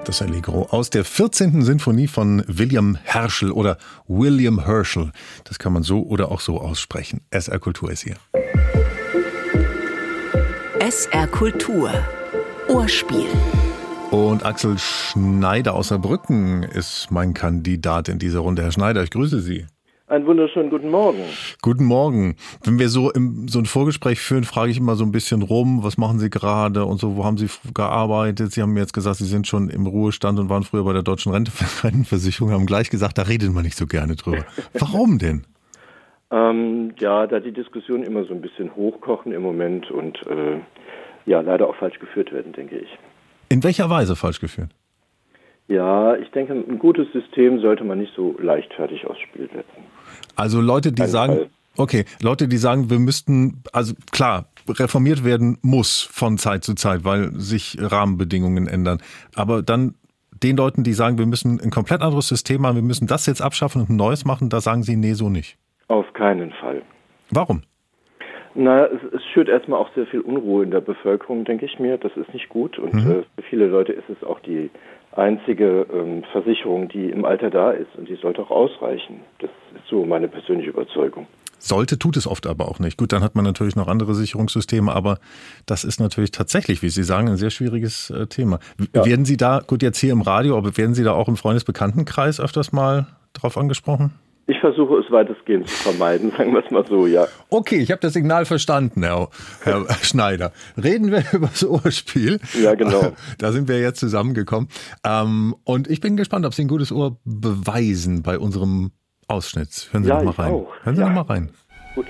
Das Allegro aus der 14. Sinfonie von William Herschel oder William Herschel. Das kann man so oder auch so aussprechen. SR Kultur ist hier. SR Kultur. Ohrspiel. Und Axel Schneider aus Saarbrücken ist mein Kandidat in dieser Runde. Herr Schneider, ich grüße Sie. Einen wunderschönen guten Morgen. Guten Morgen. Wenn wir so ein Vorgespräch führen, frage ich immer so ein bisschen rum, was machen Sie gerade und so, wo haben Sie gearbeitet? Sie haben mir jetzt gesagt, Sie sind schon im Ruhestand und waren früher bei der Deutschen Rentenversicherung, haben gleich gesagt, da redet man nicht so gerne drüber. Warum denn? Da die Diskussionen immer so ein bisschen hochkochen im Moment und leider auch falsch geführt werden, denke ich. In welcher Weise falsch geführt? Ja, ich denke, ein gutes System sollte man nicht so leichtfertig aufs Spiel setzen. Also Leute, die sagen, wir müssten, also klar, reformiert werden muss von Zeit zu Zeit, weil sich Rahmenbedingungen ändern. Aber dann den Leuten, die sagen, wir müssen ein komplett anderes System haben, wir müssen das jetzt abschaffen und ein neues machen, da sagen Sie, nee, so nicht. Auf keinen Fall. Warum? Na, es schürt erstmal auch sehr viel Unruhe in der Bevölkerung, denke ich mir. Das ist nicht gut und für viele Leute ist es auch die einzige Versicherung, die im Alter da ist und die sollte auch ausreichen. Das ist so meine persönliche Überzeugung. Sollte, tut es oft aber auch nicht. Gut, dann hat man natürlich noch andere Sicherungssysteme, aber das ist natürlich tatsächlich, wie Sie sagen, ein sehr schwieriges Thema. Ja. Werden Sie da, gut jetzt hier im Radio, aber werden Sie da auch im Freundesbekanntenkreis öfters mal drauf angesprochen? Ich versuche es weitestgehend zu vermeiden, sagen wir es mal so, ja. Okay, ich habe das Signal verstanden, Herr Schneider. Reden wir über das Ohrspiel. Ja, genau. Da sind wir jetzt zusammengekommen. Und ich bin gespannt, ob Sie ein gutes Ohr beweisen bei unserem Ausschnitt. Hören Sie noch mal rein. Auch. Hören Sie noch mal rein. Gut.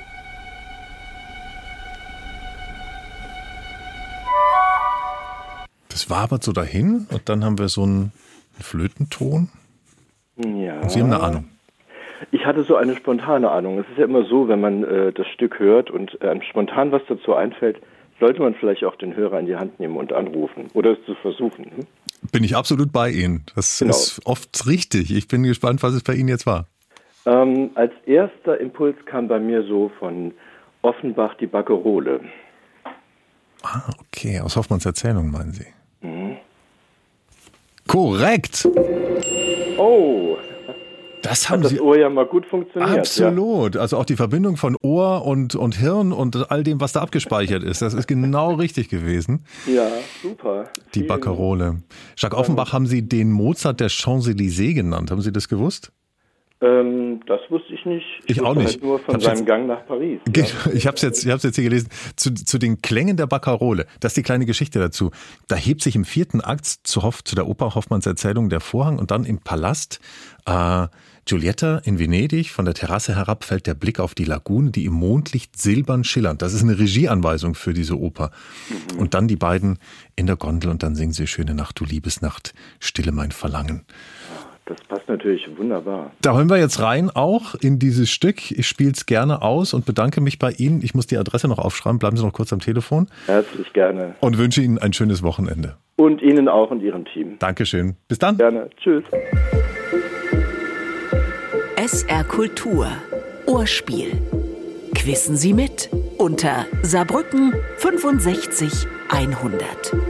Das wabert so dahin und dann haben wir so einen Flötenton. Ja. Und Sie haben eine Ahnung. Ich hatte so eine spontane Ahnung. Es ist ja immer so, wenn man das Stück hört und spontan was dazu einfällt, sollte man vielleicht auch den Hörer in die Hand nehmen und anrufen oder es zu versuchen. Bin ich absolut bei Ihnen. Das ist oft richtig. Ich bin gespannt, was es bei Ihnen jetzt war. Als erster Impuls kam bei mir so von Offenbach die Barkarole. Ah, okay. Aus Hoffmanns Erzählung, meinen Sie? Mhm. Korrekt! Oh! Das haben hat das Ohr ja mal gut funktioniert. Absolut. Ja. Also auch die Verbindung von Ohr und Hirn und all dem, was da abgespeichert ist. Das ist genau richtig gewesen. Ja, super. Die Barkarole. Jacques Offenbach haben Sie den Mozart der Champs-Élysées genannt. Haben Sie das gewusst? Das wusste ich nicht. Ich auch nicht. Halt nur von seinem Gang nach Paris. Ja. Ich habe es jetzt hier gelesen. Zu den Klängen der Barkarole. Das ist die kleine Geschichte dazu. Da hebt sich im 4. Akt zu der Oper Hoffmanns Erzählung der Vorhang und dann im Palast Giulietta in Venedig, von der Terrasse herab fällt der Blick auf die Lagune, die im Mondlicht silbern schillernd. Das ist eine Regieanweisung für diese Oper. Mhm. Und dann die beiden in der Gondel und dann singen sie Schöne Nacht, du Liebesnacht, stille mein Verlangen. Das passt natürlich wunderbar. Da hören wir jetzt rein auch in dieses Stück. Ich spiele es gerne aus und bedanke mich bei Ihnen. Ich muss die Adresse noch aufschreiben. Bleiben Sie noch kurz am Telefon. Herzlich gerne. Und wünsche Ihnen ein schönes Wochenende. Und Ihnen auch und Ihrem Team. Dankeschön. Bis dann. Gerne. Tschüss. SR Kultur. Ohrspiel. Quissen Sie mit unter Saarbrücken 65 100.